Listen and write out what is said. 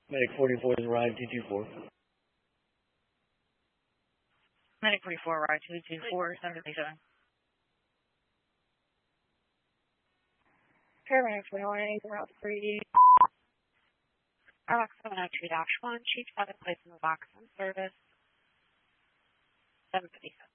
Medic 44 is Ryan 224. Medic 44, Ryan 224, 737. Paramedic 21, route 3. RLX 702-1, Chief 7, place in the box on service, 757.